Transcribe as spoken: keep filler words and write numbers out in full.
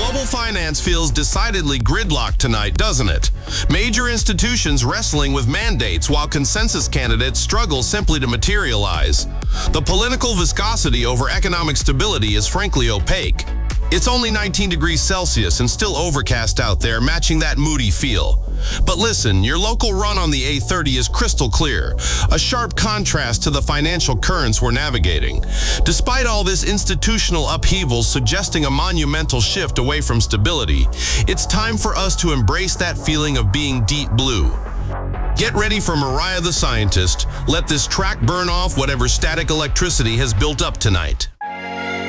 Global finance feels decidedly gridlocked tonight, doesn't it? Major institutions wrestling with mandates while consensus candidates struggle simply to materialize. The political viscosity over economic stability is frankly opaque. It's only nineteen degrees Celsius and still overcast out there, matching that moody feel. But listen, your local run on the A thirty is crystal clear, a sharp contrast to the financial currents we're navigating. Despite all this institutional upheaval suggesting a monumental shift away from stability, it's time for us to embrace that feeling of being deep blue. Get ready for Mariah the Scientist. Let this track burn off whatever static electricity has built up tonight.